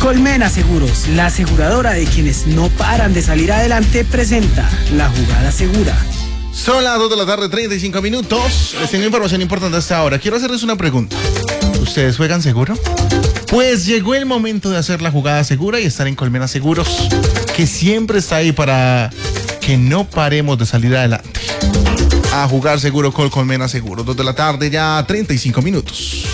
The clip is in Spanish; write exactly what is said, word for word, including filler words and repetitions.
Colmena Seguros, la aseguradora de quienes no paran de salir adelante, presenta La Jugada Segura. Son las dos de la tarde, treinta y cinco minutos. Les tengo información importante hasta ahora. Quiero hacerles una pregunta. ¿Ustedes juegan seguro? Pues llegó el momento de hacer la jugada segura y estar en Colmena Seguros, que siempre está ahí para que no paremos de salir adelante. A jugar seguro con Colmena Seguros. dos de la tarde, ya treinta y cinco minutos.